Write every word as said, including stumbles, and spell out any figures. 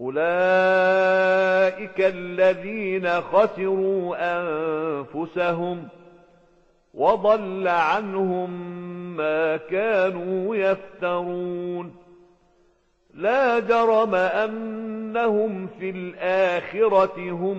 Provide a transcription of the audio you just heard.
أولئك الذين خسروا أنفسهم وضل عنهم ما كانوا يفترون لا جرم أنهم في الآخرة هم